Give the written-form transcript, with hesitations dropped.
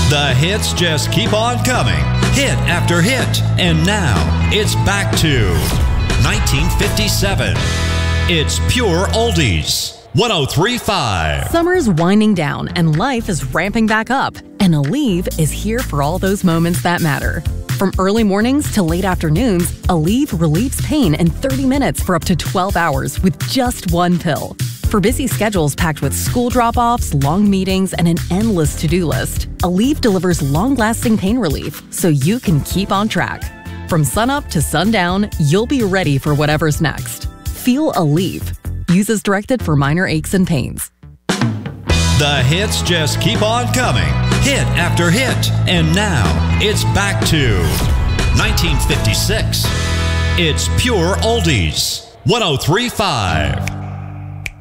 The hits just keep on coming, hit after hit. And now, it's back to 1957. It's Pure Oldies. 103.5. Summer's winding down and life is ramping back up. And Aleve is here for all those moments that matter. From early mornings to late afternoons, Aleve relieves pain in 30 minutes for up to 12 hours with just one pill. For busy schedules packed with school drop-offs, long meetings, and an endless to-do list, Aleve delivers long-lasting pain relief so you can keep on track. From sunup to sundown, you'll be ready for whatever's next. Feel Aleve. Use as directed for minor aches and pains. The hits just keep on coming, hit after hit. And now, it's back to 1956. It's Pure Oldies. 103.5.